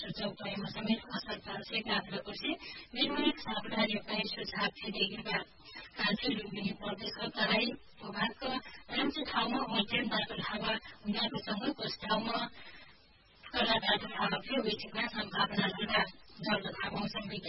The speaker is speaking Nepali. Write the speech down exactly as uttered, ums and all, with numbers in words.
सुचौपाइमा समेत अस्पताल से काभ्रेको से निर्माण सावधानी उपाय सुझाव दिएका कान्छी लुम्बिनी प्रदेशको तराई भूभागका राम्ची ठाउँमा मध्यमबाट हावा हुँदाको कुछ ठाउँमा कडाबाट हावा फेरि संभावना रहँदा जल तथा मौसम